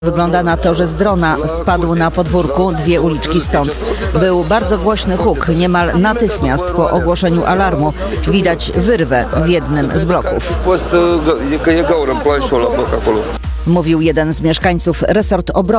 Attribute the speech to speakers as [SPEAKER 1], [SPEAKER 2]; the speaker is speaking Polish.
[SPEAKER 1] Wygląda na to, że z drona spadł na podwórku 2 uliczki stąd. Był bardzo głośny huk, niemal natychmiast po ogłoszeniu alarmu. Widać wyrwę w jednym z bloków. Mówił jeden z mieszkańców. Resort obrony